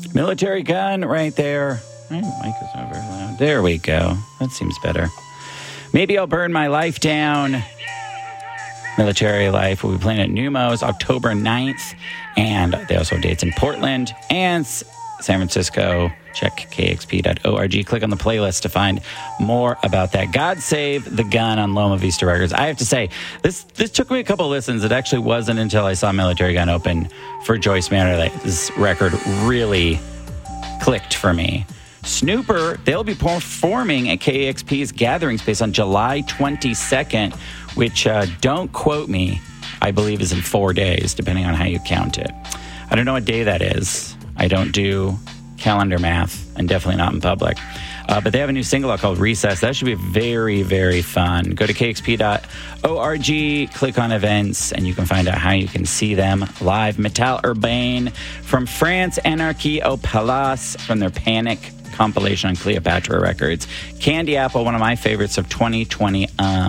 Military gun right there. My mic is not very loud. There we go. That seems better. Maybe I'll burn my life down. Military Life will be playing at Numos October 9th. And they also have dates in Portland and San Francisco. Check kxp.org. Click on the playlist to find more about that. God Save the Gun on Loma Vista Records. I have to say, this took me a couple listens. It actually wasn't until I saw Military Gun open for Joyce Manor that this record really clicked for me. Snooper, they'll be performing at KEXP's Gathering Space on July 22nd, which, don't quote me, I believe is in 4 days, depending on how you count it. I don't know what day that is. I don't do calendar math, and definitely not in public. But they have a new single out called Recess. That should be very, very fun. Go to kxp.org, click on events, and you can find out how you can see them live. Metal Urbain from France, Anarchy au Palace from their Panic compilation on Cleopatra Records. Candy Apple, one of my favorites of 2021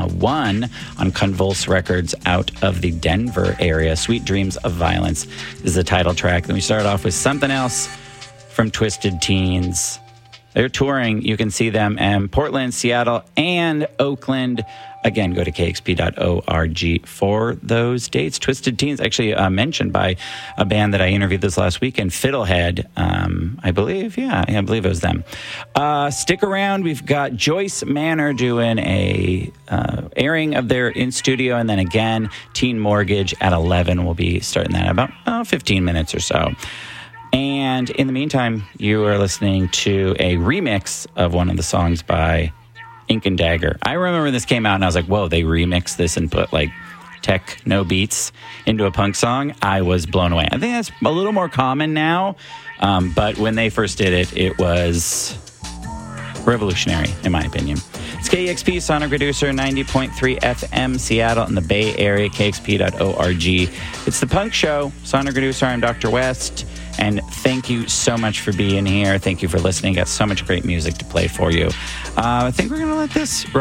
on Convulse Records out of the Denver area. Sweet Dreams of Violence is the title track. Then we start off with something else from Twisted Teens. They're touring. You can see them in Portland, Seattle, and Oakland. Again, go to kxp.org for those dates. Twisted Teens, actually mentioned by a band that I interviewed this last weekend, Fiddlehead, I believe. Yeah, I believe it was them. Stick around. We've got Joyce Manor doing a airing of their in-studio, and then again, Teen Mortgage at 11. We'll be starting that in about 15 minutes or so. And in the meantime, you are listening to a remix of one of the songs by Ink and Dagger. I remember when this came out and I was like, whoa, they remixed this and put like techno beats into a punk song. I was blown away. I think that's a little more common now. But when they first did it, it was revolutionary, in my opinion. It's KEXP, Sonic Reducer, 90.3 FM, Seattle in the Bay Area, kxp.org. It's the Punk Show. Sonic Reducer, I'm Dr. West. And thank you so much for being here. Thank you for listening. Got so much great music to play for you. I think we're going to let this